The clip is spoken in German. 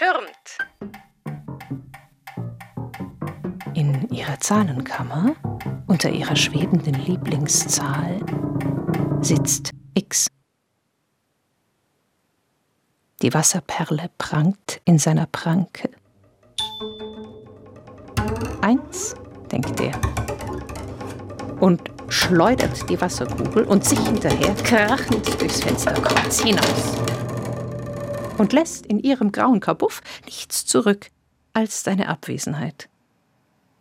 getürmt. In ihrer Zahlenkammer, unter ihrer schwebenden Lieblingszahl, sitzt X. Die Wasserperle prangt in seiner Pranke. 1, denkt er, und schleudert die Wasserkugel und sich hinterher krachend durchs Fensterkreuz hinaus und lässt in ihrem grauen Kabuff nichts zurück als seine Abwesenheit.